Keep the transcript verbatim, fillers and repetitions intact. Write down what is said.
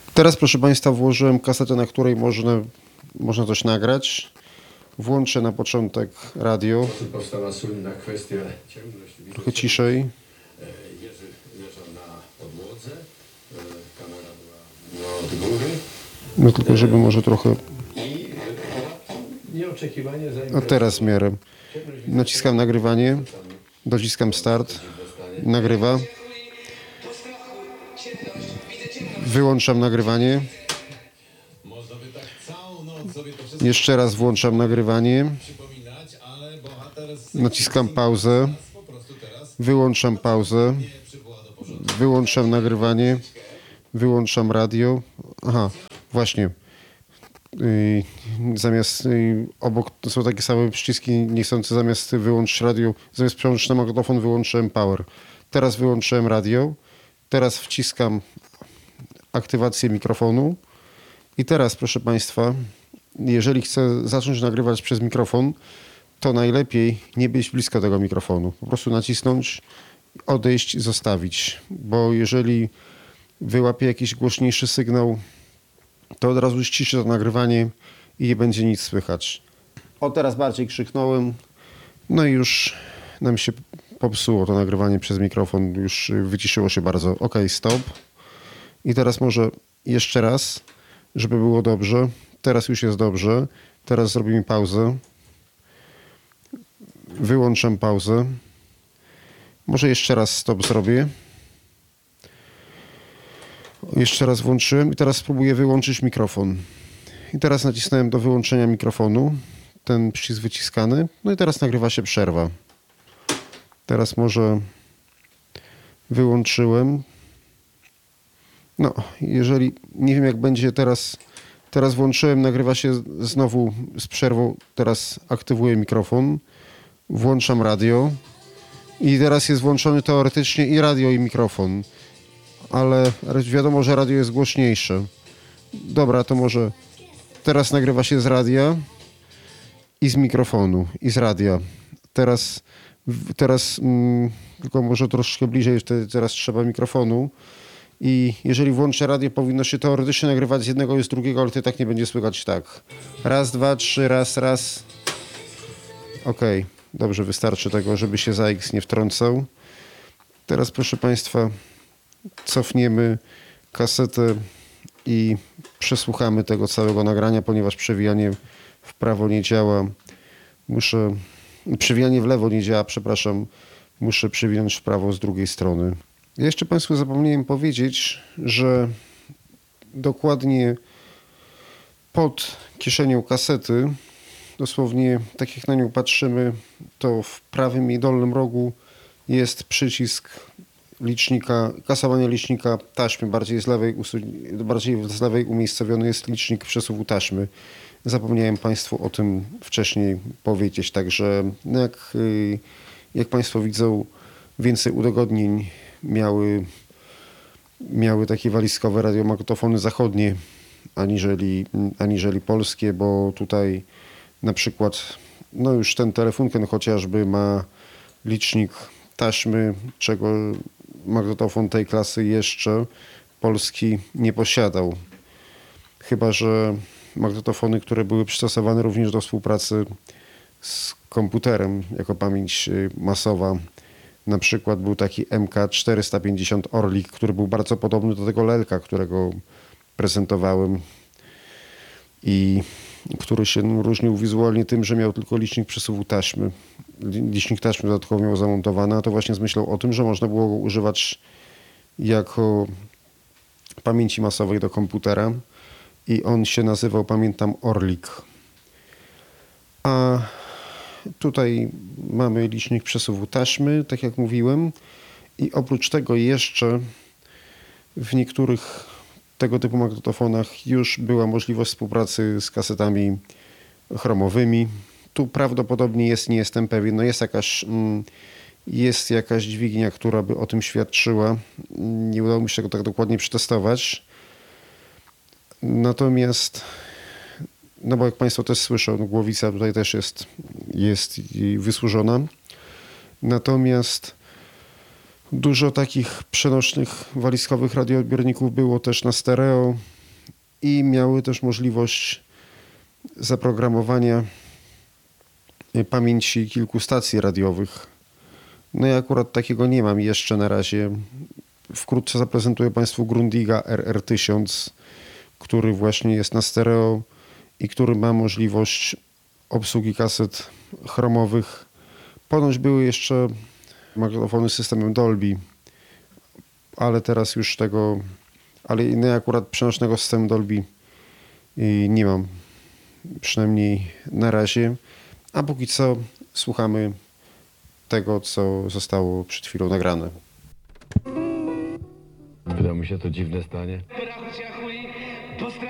Teraz, proszę Państwa, włożyłem kasetę, na której można, można coś nagrać. Włączę na początek radio. Powstała słynna kwestia ciemności. Trochę ciszej. Jerzy leżał na podłodze, kamera była od góry. No tylko, żeby może trochę... I nieoczekiwanie A teraz w miarę. Naciskam nagrywanie. Dociskam start. Nagrywa. Wyłączam nagrywanie. Jeszcze raz włączam nagrywanie. Naciskam pauzę. Wyłączam pauzę. Wyłączam nagrywanie. Wyłączam radio. Aha, właśnie. Yy, zamiast yy, obok to są takie same przyciski niechcące, zamiast wyłączyć radio, zamiast przełączyć na magnetofon, wyłączyłem power. Teraz wyłączyłem radio. Teraz wciskam aktywację mikrofonu. I teraz, proszę Państwa, jeżeli chcę zacząć nagrywać przez mikrofon, to najlepiej nie być blisko tego mikrofonu. Po prostu nacisnąć, odejść, zostawić. Bo jeżeli wyłapię jakiś głośniejszy sygnał, to od razu ściszę to nagrywanie i nie będzie nic słychać. O, teraz bardziej krzyknąłem. No i już nam się popsuło to nagrywanie przez mikrofon. Już wyciszyło się bardzo. Ok, stop. I teraz może jeszcze raz, żeby było dobrze. Teraz już jest dobrze. Teraz zrobimy pauzę. Wyłączam pauzę. Może jeszcze raz stop zrobię. Jeszcze raz włączyłem i teraz spróbuję wyłączyć mikrofon. I teraz nacisnąłem do wyłączenia mikrofonu. Ten przycisk wyciskany. No i teraz nagrywa się przerwa. Teraz może wyłączyłem. No, jeżeli nie wiem jak będzie teraz, teraz włączyłem, nagrywa się znowu z przerwą, teraz aktywuję mikrofon, włączam radio i teraz jest włączony teoretycznie i radio i mikrofon, ale wiadomo, że radio jest głośniejsze. Dobra, to może teraz nagrywa się z radia i z mikrofonu i z radia. Teraz, teraz mm, tylko może troszkę bliżej, teraz trzeba mikrofonu. I jeżeli włączę radio, powinno się teoretycznie nagrywać z jednego i z drugiego, ale to tak nie będzie słychać tak. Raz, dwa, trzy, raz, raz. Ok, dobrze, wystarczy tego, żeby się za X nie wtrącał. Teraz, proszę Państwa, cofniemy kasetę i przesłuchamy tego całego nagrania, ponieważ przewijanie w prawo nie działa. Muszę... Przewijanie w lewo nie działa, przepraszam. Muszę przewinąć w prawo z drugiej strony. Ja jeszcze Państwu zapomniałem powiedzieć, że dokładnie pod kieszenią kasety, dosłownie tak jak na nią patrzymy, to w prawym i dolnym rogu jest przycisk licznika, kasowania licznika taśmy. Bardziej z lewej, bardziej z lewej umiejscowiony jest licznik przesuwu taśmy. Zapomniałem Państwu o tym wcześniej powiedzieć, także jak, jak Państwo widzą, więcej udogodnień miały, miały takie walizkowe radiomagnetofony zachodnie aniżeli, aniżeli polskie, bo tutaj na przykład no już ten telefunken chociażby ma licznik taśmy, czego magnetofon tej klasy jeszcze polski nie posiadał. Chyba że magnetofony, które były przystosowane również do współpracy z komputerem jako pamięć masowa. Na przykład był taki M K czterysta pięćdziesiąt Orlik, który był bardzo podobny do tego Lelka, którego prezentowałem i który się różnił wizualnie tym, że miał tylko licznik przesuwu taśmy. Licznik taśmy dodatkowo miał zamontowany, a to właśnie z myślą o tym, że można było go używać jako pamięci masowej do komputera i on się nazywał, pamiętam, Orlik. A tutaj mamy licznik przesuwu taśmy, tak jak mówiłem, i oprócz tego jeszcze w niektórych tego typu magnetofonach już była możliwość współpracy z kasetami chromowymi. Tu prawdopodobnie jest, nie jestem pewien, no jest jakaś, jest jakaś dźwignia, która by o tym świadczyła. Nie udało mi się tego tak dokładnie przetestować. Natomiast no bo jak Państwo też słyszą, no głowica tutaj też jest, jest wysłużona. Natomiast dużo takich przenośnych walizkowych radioodbiorników było też na stereo. i miały też możliwość zaprogramowania pamięci kilku stacji radiowych. No ja akurat takiego nie mam jeszcze na razie. Wkrótce zaprezentuję Państwu Grundiga R R tysiąc, który właśnie jest na stereo i który ma możliwość obsługi kaset chromowych. Ponoć były jeszcze magnetofony z systemem Dolby, ale teraz już tego, ale inny akurat przenośnego systemu Dolby nie mam, przynajmniej na razie. A póki co słuchamy tego, co zostało przed chwilą nagrane. Wyda mu się to dziwne stanie. Rachus Jahweh, postra